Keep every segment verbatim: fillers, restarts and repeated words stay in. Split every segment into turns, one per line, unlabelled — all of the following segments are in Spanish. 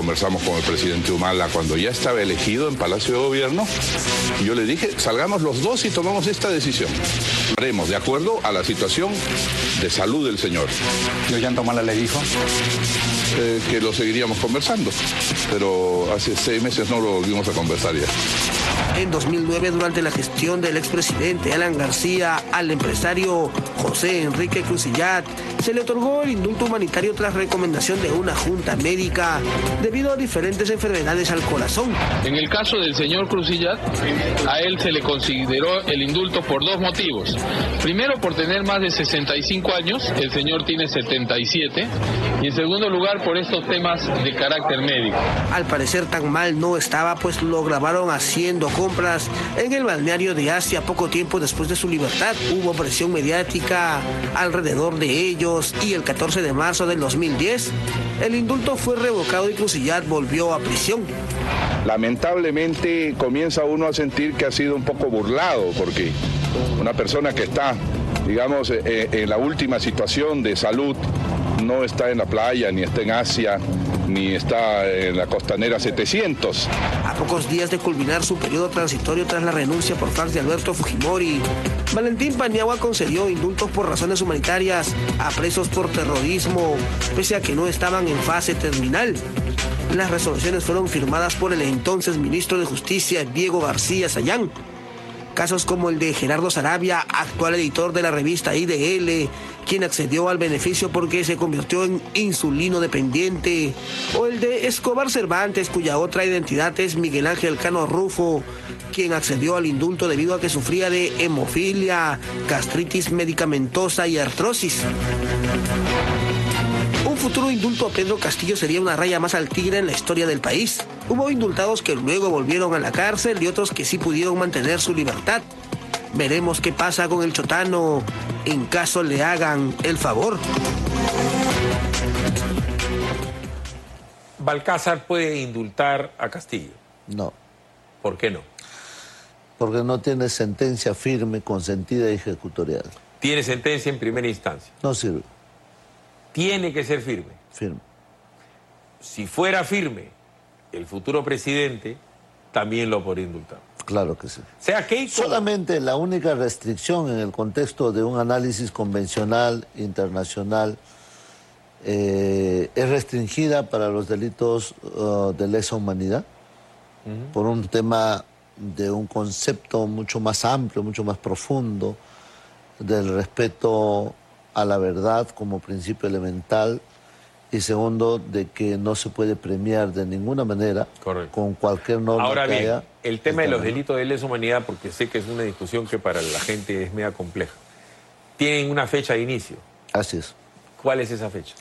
conversamos con el presidente Humala cuando ya estaba elegido en Palacio de Gobierno, y yo le dije, salgamos los dos y tomamos esta decisión. Haremos de acuerdo a la situación de salud del señor.
¿Y Ollanta Humala le dijo?
Eh, que lo seguiríamos conversando, pero hace seis meses no lo volvimos a conversar ya.
En dos mil nueve, durante la gestión del expresidente Alan García, al empresario José Enrique Crucillat se le otorgó el indulto humanitario tras recomendación de una junta médica debido a diferentes enfermedades al corazón.
En el caso del señor Crucillat, a él se le consideró el indulto por dos motivos. Primero, por tener más de sesenta y cinco años, el señor tiene setenta y siete, y en segundo lugar, por estos temas de carácter médico.
Al parecer tan mal no estaba, pues lo grabaron haciendo compras en el balneario de Asia poco tiempo después de su libertad. Hubo presión mediática alrededor de ellos y el catorce de marzo del dos mil diez el indulto fue revocado y Crucillat volvió a prisión.
Lamentablemente comienza uno a sentir que ha sido un poco burlado, porque una persona que está, digamos, en la última situación de salud, no está en la playa, ni está en Asia, ni está en la costanera setecientos.
A pocos días de culminar su periodo transitorio tras la renuncia por fax de Alberto Fujimori, Valentín Paniagua concedió indultos por razones humanitarias a presos por terrorismo, pese a que no estaban en fase terminal. Las resoluciones fueron firmadas por el entonces ministro de Justicia, Diego García Sayán. Casos como el de Gerardo Sarabia, actual editor de la revista I D L, quien accedió al beneficio porque se convirtió en insulino dependiente, o el de Escobar Cervantes, cuya otra identidad es Miguel Ángel Cano Rufo, quien accedió al indulto debido a que sufría de hemofilia, gastritis medicamentosa y artrosis. Un futuro indulto a Pedro Castillo sería una raya más al tigre en la historia del país. Hubo indultados que luego volvieron a la cárcel y otros que sí pudieron mantener su libertad. Veremos qué pasa con el chotano en caso le hagan el favor.
¿Balcázar puede indultar a Castillo?
No.
¿Por qué no?
Porque no tiene sentencia firme, consentida y ejecutorial.
Tiene sentencia en primera instancia.
No sirve.
Tiene que ser firme.
Firme.
Si fuera firme, el futuro presidente también lo podría indultar.
Claro que sí.
O sea, que
solamente la única restricción en el contexto de un análisis convencional, internacional, eh, es restringida para los delitos uh, de lesa humanidad, uh-huh. por un tema de un concepto mucho más amplio, mucho más profundo, del respeto a la verdad como principio elemental, y segundo, de que no se puede premiar de ninguna manera. Correcto. Con cualquier norma.
Ahora
que
bien,
haya,
el tema de los delitos de lesa humanidad, porque sé que es una discusión que para la gente es media compleja, tienen una fecha de inicio.
Así es.
¿Cuál es esa fecha?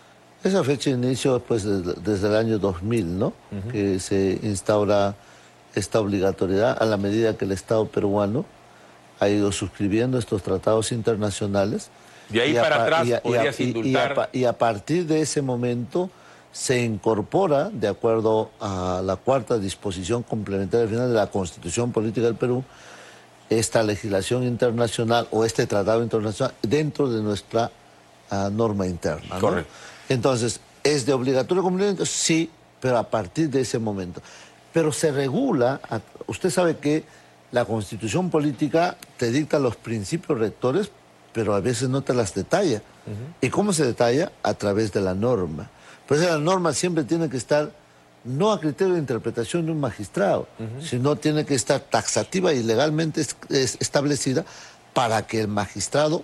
Esa fecha de inicio pues, desde, desde el año dos mil, ¿no? Uh-huh. Que se instaura esta obligatoriedad a la medida que el Estado peruano ha ido suscribiendo estos tratados internacionales.
De ahí para atrás podrías indultar.
Y a, y a partir de ese momento se incorpora, de acuerdo a la cuarta disposición complementaria final de la Constitución Política del Perú, esta legislación internacional o este tratado internacional dentro de nuestra uh, norma interna, ¿no?
Correcto.
Entonces, ¿es de obligatorio cumplimiento? Sí, pero a partir de ese momento. Pero se regula, usted sabe que la Constitución Política te dicta los principios rectores, pero a veces no te las detalla. Uh-huh. ¿Y cómo se detalla? A través de la norma. Por eso la norma siempre tiene que estar no a criterio de interpretación de un magistrado, uh-huh. sino tiene que estar taxativa y legalmente es, es establecida para que el magistrado,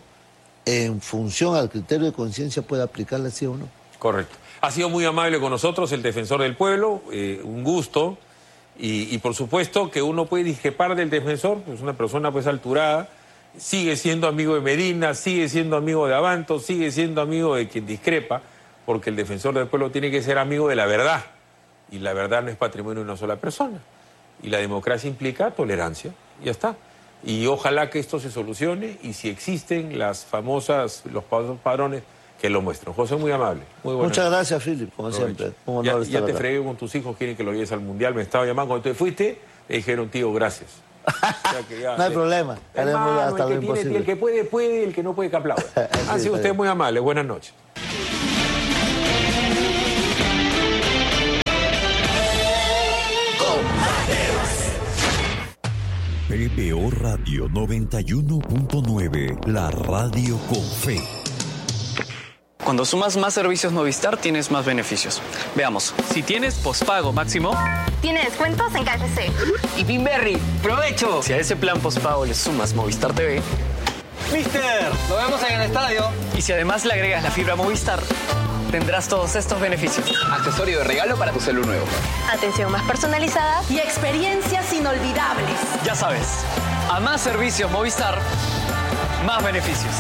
en función al criterio de conciencia, pueda aplicarla sí o no.
Correcto. Ha sido muy amable con nosotros el defensor del pueblo, eh, un gusto, y, y por supuesto que uno puede discrepar del defensor, es pues una persona pues alturada, sigue siendo amigo de Medina, sigue siendo amigo de Abanto, sigue siendo amigo de quien discrepa, porque el defensor del pueblo tiene que ser amigo de la verdad, y la verdad no es patrimonio de una sola persona, y la democracia implica tolerancia, ya está. Y ojalá que esto se solucione, y si existen las famosas, los padrones, que lo muestren. José, muy amable. Muy bueno.
Muchas gracias, Philip, como Aprovecho. siempre. Un
ya ya te fregué con tus hijos, quieren que lo lleves al Mundial, me estaba llamando, cuando te fuiste, me dijeron, tío, gracias. O sea que ya,
no hay eh, problema, haremos
hermano,
hasta
el
lo
que
imposible.
Tiene, el que puede, puede, el que no puede, que aplauda. Ha sido usted muy amable, buenas noches.
Radio noventa y uno punto nueve, la radio con fe.
Cuando sumas más servicios Movistar, tienes más beneficios. Veamos, si tienes pospago máximo...
Tiene descuentos en K F C.
Y Pinberry, ¡provecho! Si a ese plan pospago le sumas Movistar T V... ¡Mister! ¡Lo vemos en el estadio! Y si además le agregas la fibra Movistar, tendrás todos estos beneficios. Accesorio de regalo para tu celu nuevo.
Atención más personalizada y experiencias inolvidables.
Ya sabes, a más servicios Movistar, más beneficios.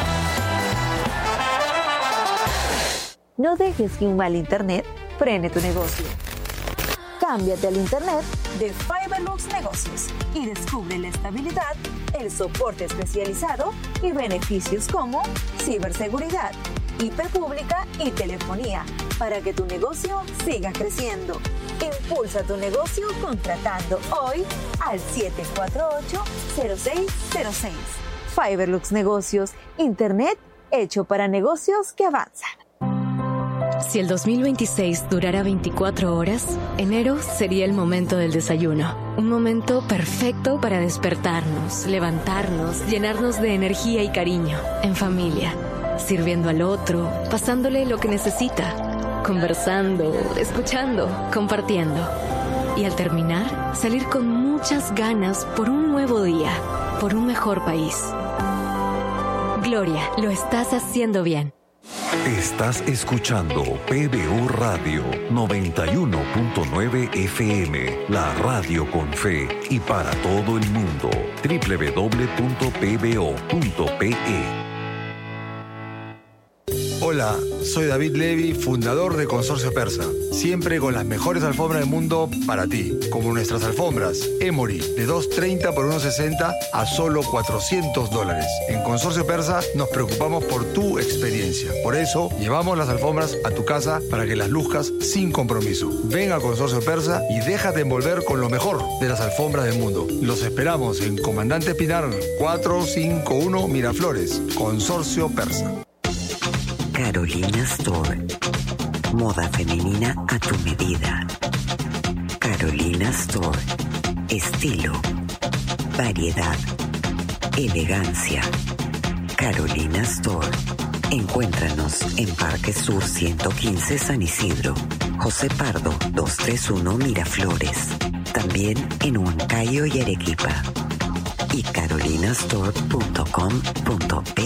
No dejes que un mal internet frene tu negocio. Cámbiate al internet de Fiberlux Negocios y descubre la estabilidad, el soporte especializado y beneficios como ciberseguridad, I P pública y telefonía para que tu negocio siga creciendo. Impulsa tu negocio contratando hoy al siete cuatro ocho, cero seis cero seis. Fiberlux Negocios, internet hecho para negocios que avanzan.
Si el dos mil veintiséis durara veinticuatro horas, enero sería el momento del desayuno. Un momento perfecto para despertarnos, levantarnos, llenarnos de energía y cariño, en familia, sirviendo al otro, pasándole lo que necesita, conversando, escuchando, compartiendo. Y al terminar, salir con muchas ganas por un nuevo día, por un mejor país. Gloria, lo estás haciendo bien.
Estás escuchando P B O Radio noventa y uno punto nueve F M, la radio con fe y para todo el mundo. doble u doble u doble u punto p b o punto p e.
Hola, soy David Levy, fundador de Consorcio Persa. Siempre con las mejores alfombras del mundo para ti. Como nuestras alfombras Emory, de doscientos treinta por ciento sesenta a solo cuatrocientos dólares. En Consorcio Persa nos preocupamos por tu experiencia. Por eso, llevamos las alfombras a tu casa para que las luzcas sin compromiso. Ven a Consorcio Persa y déjate envolver con lo mejor de las alfombras del mundo. Los esperamos en Comandante Pinar cuatrocientos cincuenta y uno Miraflores. Consorcio Persa.
Carolina Store. Moda femenina a tu medida. Carolina Store. Estilo. Variedad. Elegancia. Carolina Store. Encuéntranos en Parque Sur ciento quince San Isidro. José Pardo doscientos treinta y uno Miraflores. También en Huancayo y Arequipa. Y carolinastore punto com punto pe.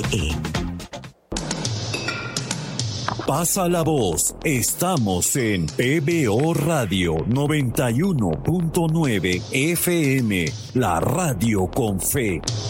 Pasa la voz. Estamos en P B O Radio noventa y uno punto nueve F M, la radio con fe.